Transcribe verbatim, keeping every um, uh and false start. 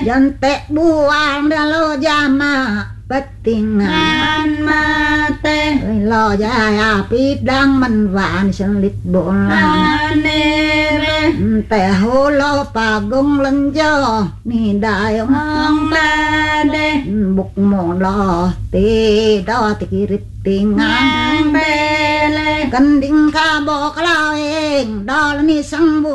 Yan te buang da lo jama Petingan mate lo ya pidang man van selit bolang te holo pagong lenjo ni dayong tade buk mo lo ti do ti kirit tingang bele Kanding ka bo kalaweng dol ni sang